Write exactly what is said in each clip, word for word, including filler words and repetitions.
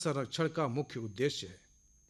संरक्षण का मुख्य उद्देश्य है।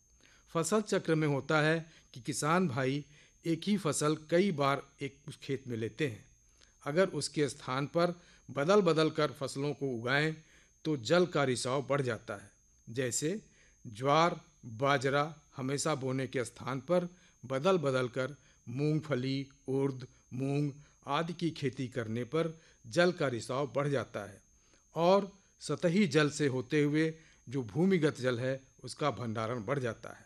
फसल चक्र में होता है कि किसान भाई एक ही फसल कई बार एक उस खेत में लेते हैं। अगर उसके स्थान पर बदल बदल कर फसलों को उगाएं तो जल का रिसाव बढ़ जाता है। जैसे ज्वार बाजरा हमेशा बोने के स्थान पर बदल बदल कर मूंगफली उर्द मूंग आदि की खेती करने पर जल का रिसाव बढ़ जाता है और सतही जल से होते हुए जो भूमिगत जल है उसका भंडारण बढ़ जाता है।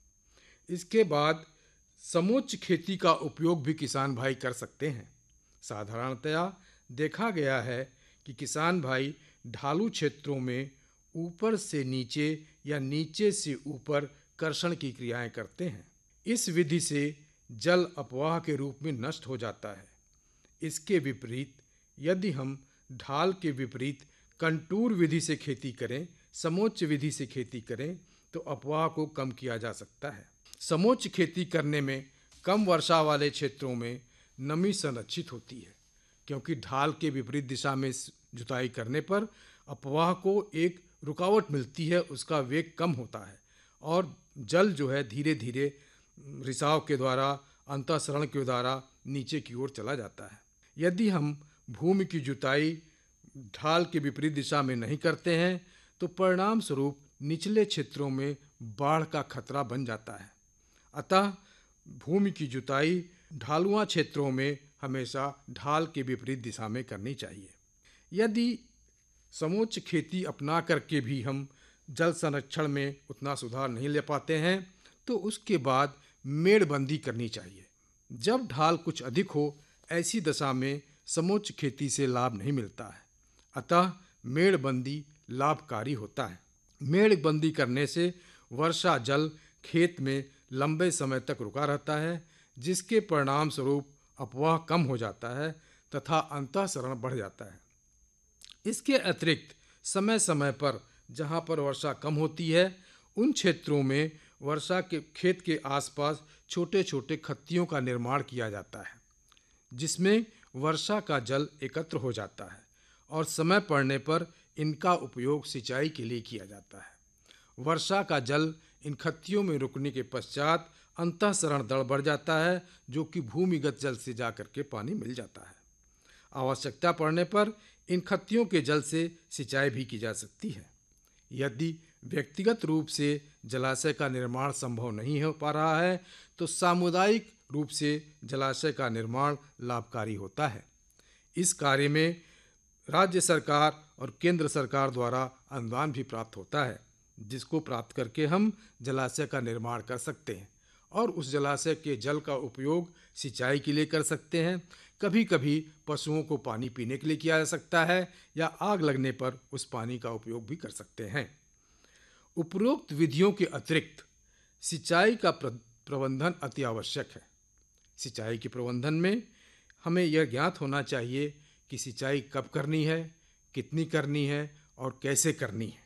इसके बाद समोच्च खेती का उपयोग भी किसान भाई कर सकते हैं। साधारणतया देखा गया है कि किसान भाई ढालू क्षेत्रों में ऊपर से नीचे या नीचे से ऊपर कर्षण की क्रियाएं करते हैं। इस विधि से जल अपवाह के रूप में नष्ट हो जाता है। इसके विपरीत यदि हम ढाल के विपरीत कंटूर विधि से खेती करें, समोच्च विधि से खेती करें तो अपवाह को कम किया जा सकता है। समोच्च खेती करने में कम वर्षा वाले क्षेत्रों में नमी संरक्षित होती है, क्योंकि ढाल के विपरीत दिशा में जुताई करने पर अपवाह को एक रुकावट मिलती है, उसका वेग कम होता है और जल जो है धीरे धीरे रिसाव के द्वारा अंतःसरण के द्वारा नीचे की ओर चला जाता है। यदि हम भूमि की जुताई ढाल के विपरीत दिशा में नहीं करते हैं तो परिणाम स्वरूप निचले क्षेत्रों में बाढ़ का खतरा बन जाता है। अतः भूमि की जुताई ढालुआ क्षेत्रों में हमेशा ढाल के विपरीत दिशा में करनी चाहिए। यदि समोच्च खेती अपना करके भी हम जल संरक्षण में उतना सुधार नहीं ले पाते हैं तो उसके बाद मेड़बंदी करनी चाहिए। जब ढाल कुछ अधिक हो ऐसी दशा में समोच्च खेती से लाभ नहीं मिलता है, अतः मेड़बंदी लाभकारी होता है। मेड़बंदी करने से वर्षा जल खेत में लंबे समय तक रुका रहता है, जिसके परिणाम स्वरूप अपवाह कम हो जाता है तथा अंतःसरण बढ़ जाता है। इसके अतिरिक्त समय समय पर जहाँ पर वर्षा कम होती है उन क्षेत्रों में वर्षा के खेत के आसपास छोटे छोटे खत्तियों का निर्माण किया जाता है, जिसमें वर्षा का जल एकत्र हो जाता है और समय पड़ने पर इनका उपयोग सिंचाई के लिए किया जाता है। वर्षा का जल इन खत्तियों में रुकने के पश्चात अंतःसरण दर बढ़ जाता है, जो कि भूमिगत जल से जाकर के पानी मिल जाता है। आवश्यकता पड़ने पर इन खत्तियों के जल से सिंचाई भी की जा सकती है। यदि व्यक्तिगत रूप से जलाशय का निर्माण संभव नहीं हो पा रहा है तो सामुदायिक रूप से जलाशय का निर्माण लाभकारी होता है। इस कार्य में राज्य सरकार और केंद्र सरकार द्वारा अनुदान भी प्राप्त होता है, जिसको प्राप्त करके हम जलाशय का निर्माण कर सकते हैं और उस जलाशय के जल का उपयोग सिंचाई के लिए कर सकते हैं। कभी कभी पशुओं को पानी पीने के लिए किया जा सकता है या आग लगने पर उस पानी का उपयोग भी कर सकते हैं। उपरोक्त विधियों के अतिरिक्त सिंचाई का प्रबंधन अति आवश्यक है। सिंचाई के प्रबंधन में हमें यह ज्ञात होना चाहिए कि सिंचाई कब करनी है, कितनी करनी है और कैसे करनी है।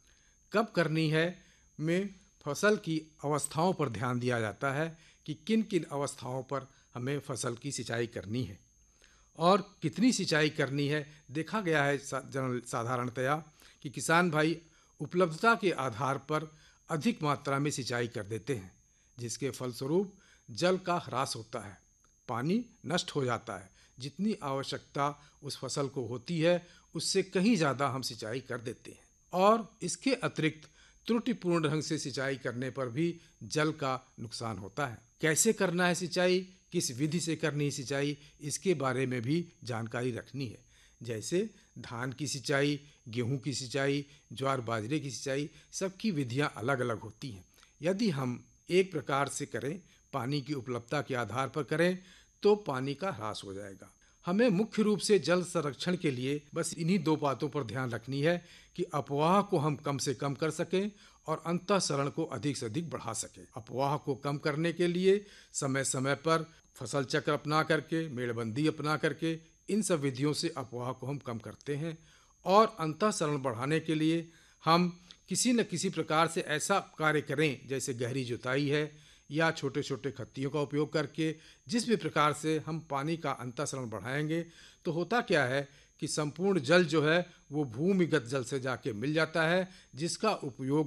कब करनी है में फसल की अवस्थाओं पर ध्यान दिया जाता है कि किन किन अवस्थाओं पर हमें फसल की सिंचाई करनी है और कितनी सिंचाई करनी है। देखा गया है साधारणतया कि किसान भाई उपलब्धता के आधार पर अधिक मात्रा में सिंचाई कर देते हैं, जिसके फलस्वरूप जल का ह्रास होता है, पानी नष्ट हो जाता है। जितनी आवश्यकता उस फसल को होती है उससे कहीं ज़्यादा हम सिंचाई कर देते हैं और इसके अतिरिक्त त्रुटिपूर्ण ढंग से सिंचाई करने पर भी जल का नुकसान होता है। कैसे करना है सिंचाई, किस विधि से करनी है सिंचाई, इसके बारे में भी जानकारी रखनी है। जैसे धान की सिंचाई, गेहूं की सिंचाई, ज्वार बाजरे की सिंचाई, सबकी विधियां अलग अलग होती हैं। यदि हम एक प्रकार से करें, पानी की उपलब्धता के आधार पर करें तो पानी का ह्रास हो जाएगा। हमें मुख्य रूप से जल संरक्षण के लिए बस इन्हीं दो बातों पर ध्यान रखनी है कि अपवाह को हम कम से कम कर सकें और अंतःसरण को अधिक से अधिक बढ़ा सकें। अपवाह को कम करने के लिए समय समय पर फसल चक्र अपना करके, मेड़बंदी अपना करके इन सब विधियों से अपवाह को हम कम करते हैं और अंतःसरण बढ़ाने के लिए हम किसी न किसी प्रकार से ऐसा कार्य करें, जैसे गहरी जुताई है या छोटे छोटे खत्तियों का उपयोग करके। जिस भी प्रकार से हम पानी का अंतःसरण बढ़ाएंगे तो होता क्या है कि संपूर्ण जल जो है वो भूमिगत जल से जाके मिल जाता है, जिसका उपयोग